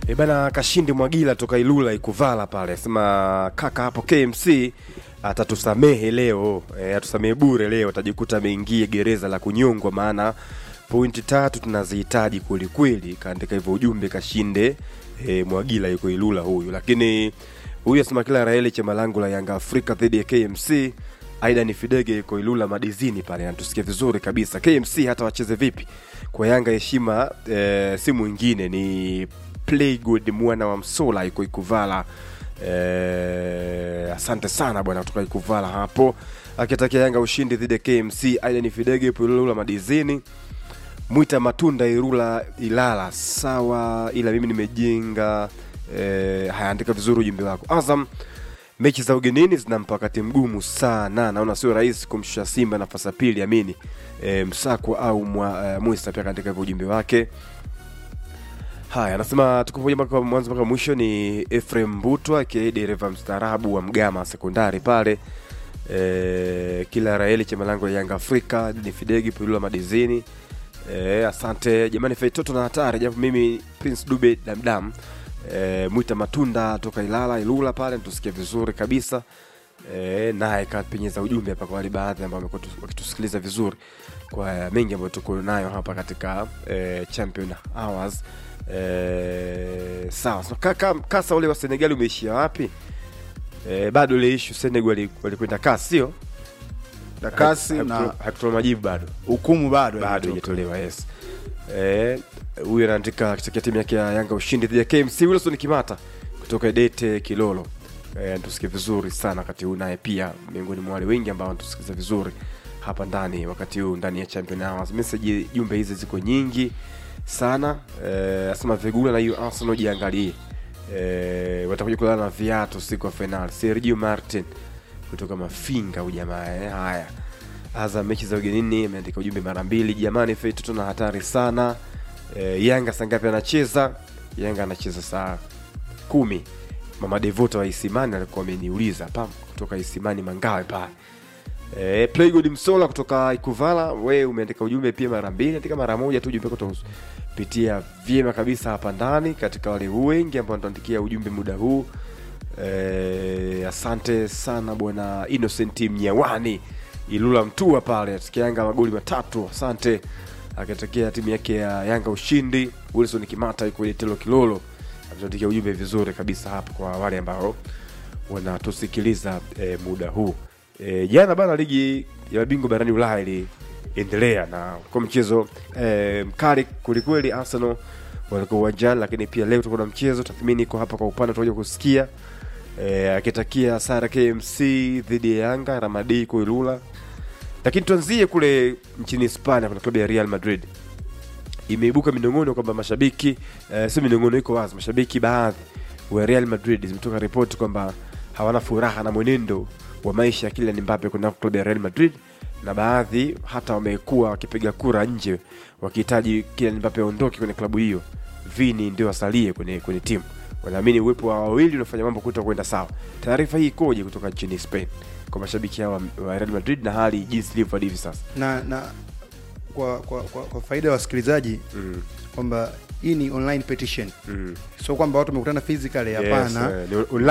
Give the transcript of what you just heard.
Bana Kashindi Mwagila toka Ilula Ikuvala pale. Sema kaka hapo KMC atatusamehe leo. Atusamehe bure leo, atajikuta ameingia gereza la kunyongwa maana pointi 3 tunazihitaji kweli kweli. Kaandika hivyo ujumbe Kashinde Mwagila yuko Ilula huyu. Lakini huyu asema kila Raeli cha malango la Yanga Afrika dhidi ya KMC. Aida ni Fidege yuko Ilula Madizini pale, anatusikia vizuri kabisa. KMC hata wacheze vipi kwa Yanga heshima si mwingine ni Play Good mwana wa Msola yuko Ikuvala. Asante sana bwana kutoka Ikuvala hapo. Akitakia Yanga ushindi dhidi ya KMC. Aida ni Fidege yuko Ilula Madizini. Mwita Matunda Irula Ilala sawa, ila mimi nimejenga hayaandika vizuri ujumbe wako. Azam mechi za ugenini zinampa wakati mgumu sana. Naona sio rahisi kumshusha Simba nafasi ya pili amini. Msako au Musa pia kaandika ujumbe wake. Haya, anasema tuko pamoja mpaka mwanzo mpaka mwisho. Ni Ephraim Mbutwa dereva mstaarabu wa Mgama sekondari pale. Kila Raeli cha malango ya Yanga Afrika ni Fidegi Pulula Madizini. Asante jamani, Faitoto na hatari japo mimi Prince Dube Damdam. Mwita Matunda toka Ilula pale tusikie vizuri kabisa. Naye kapenyeza ujumbe hapa kwa wale baadhi ambao wamekuwa wakitusikiliza vizuri kwa mengi ambayo tuko nayo hapa katika Champion Hours. Sawa, so kasa ule wa Senegal umeishia wapi? Bado ile issue Senegal walikwenda kasi sio? Na kasi na hakutoa majibu bado. Hukumu bado haijatolewa. Yes. Huyu anaandika katika timu yake ya Yanga ushindi dhidi ya KMC. Wilson Kimata kutoka Dete Kilolo. Tusikie vizuri sana wakati huu, naye pia miongoni mwa wale wengi ambao wanatusikiza vizuri hapa ndani wakati huu ndani ya Champion Hours. Message jumbe hizi ziko nyingi sana. Asema Vigula na hiyo Arsenal jiangalie. Watakuja kulala na viatu siku ya final. Sergio Martin kutoka Mafinga ujamaa. Haya. Azam mechi za ugenini ameandika ujumbe mara 2. Jamani Faitoto na hatari sana. Yanga sangapi anacheza? Yanga anacheza saa 10. Mama Devota wa Isimani alikuwa ameniuliza hapa kutoka Isimani Mangawe pale. Play Good Msola kutoka Ikuvala, wewe umeandika ujumbe pia mara 2, andika mara 1 tu ujumbe kutoka pitia vyema kabisa hapa ndani katika wale wengi ambao wanatuandikia ujumbe muda huu. Asante sana bwana Innocent Mnyawani Ilula Mtua pale, tukianga magoli 3. Asante. Akitokea timu yake ya Yanga ushindi. Wilson Kimata yuko Dete Kilolo anatuandikia ujumbe vizuri kabisa hapa kwa wale ambao wanatusikiliza muda huu. Jana bana ligi ya mabingwa barani Ulaya iliendelea na kwa mchezo mkali kulikweli. Arsenal walikuwa uwanjani, lakini pia leo tuko na mchezo tathmini iko hapa kwa upande tutakuja kusikia. Akitakia Sara KMC dhidi ya Yanga Ramadi kwa Ilula. Lakini tuanzie kule nchini Hispania kuna klabu ya Real Madrid. Imeibuka minong'ono kwamba mashabiki sio minong'ono, iko wazi, mashabiki baadhi wa Real Madrid zimetoka ripoti kwamba hawana furaha na mwenendo wa maisha ya Kylian Mbappe kuna klabu ya Real Madrid, na baadhi hata wamekuwa wakipiga kura nje wakihitaji Kylian Mbappe aondoke kwenye klabu hiyo, Vini ndio asalie kwenye timu. Wanaamini uwepo wa wawili unafanya mambo kwenda sawa. Taarifa hii ikoje kutoka nchini Spain kwa mashabiki hao wa Real Madrid na hali jinsi ilivyo hivi sasa? Na kwa faida ya wasikilizaji kwamba hii ni online petition. So kwamba watu wamekutana physically, hapana. Yes,